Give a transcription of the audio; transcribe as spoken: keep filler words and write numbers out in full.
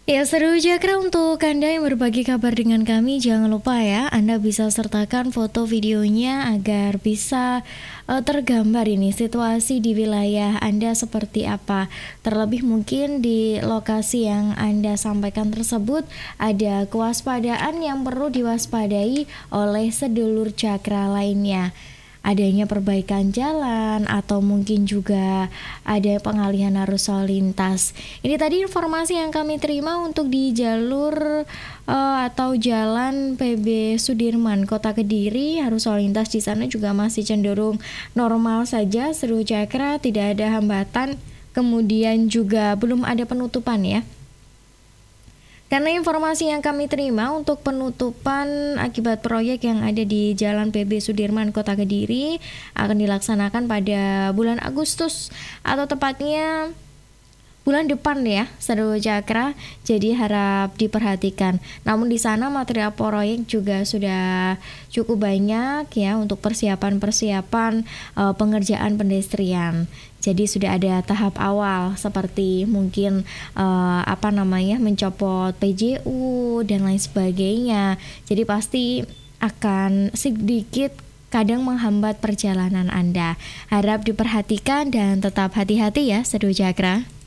Ya, seru Jakra, untuk Anda yang berbagi kabar dengan kami, jangan lupa ya, Anda bisa sertakan foto videonya agar bisa uh, tergambar ini situasi di wilayah Anda seperti apa. Terlebih mungkin di lokasi yang Anda sampaikan tersebut ada kewaspadaan yang perlu diwaspadai oleh sedulur Jakra lainnya. Adanya perbaikan jalan atau mungkin juga ada pengalihan arus lalu lintas. Ini tadi informasi yang kami terima untuk di jalur uh, atau jalan P B Sudirman Kota Kediri. Arus lalu lintas di sana juga masih cenderung normal saja, seru Cakra, tidak ada hambatan. Kemudian juga belum ada penutupan ya. Karena informasi yang kami terima untuk penutupan akibat proyek yang ada di Jalan P B Sudirman Kota Kediri akan dilaksanakan pada bulan Agustus atau tepatnya bulan depan ya, Saudara Cakra. Jadi harap diperhatikan. Namun di sana material proyek juga sudah cukup banyak ya untuk persiapan-persiapan uh, pengerjaan pedestrian. Jadi sudah ada tahap awal seperti mungkin uh, apa namanya mencopot P J U dan lain sebagainya. Jadi pasti akan sedikit kadang menghambat perjalanan Anda. Harap diperhatikan dan tetap hati-hati ya, Saudara Cakra.